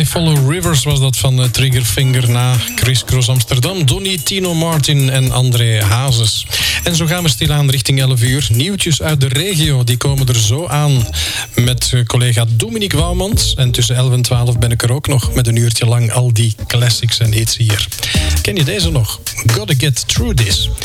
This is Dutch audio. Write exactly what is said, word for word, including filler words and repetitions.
I Follow Rivers was dat van uh, Triggerfinger na Criss Cross Amsterdam, Donny, Tino Martin en André Hazes. En zo gaan we stilaan richting elf uur. Nieuwtjes uit de regio, die komen er zo aan met uh, collega Dominique Wouwmans. En tussen elf en twaalf ben ik er ook nog met een uurtje lang al die classics en hits hier. Ken je deze nog? Gotta Get Through This.